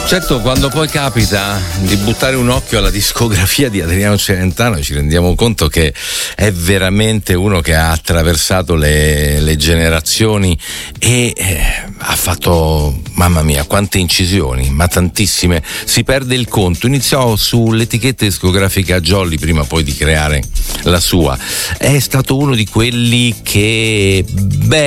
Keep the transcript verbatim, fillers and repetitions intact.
Certo, quando poi capita di buttare un occhio alla discografia di Adriano Celentano ci rendiamo conto che è veramente uno che ha attraversato le, le generazioni e eh, ha fatto, mamma mia, quante incisioni, ma tantissime, si perde il conto. Iniziò sull'etichetta discografica Jolly prima poi di creare la sua. È stato uno di quelli che, beh,